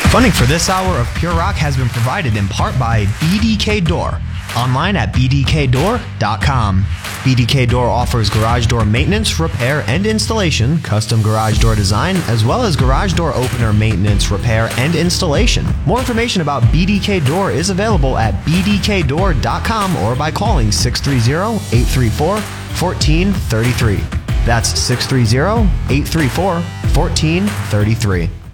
Funding for this hour of Pure Rock has been provided in part by BDK Door, online at bdkdoor.com. BDK Door offers garage door maintenance, repair, and installation, custom garage door design, as well as garage door opener maintenance, repair, and installation. More information about BDK Door is available at bdkdoor.com or by calling 630-834-1433. That's 630-834-1433.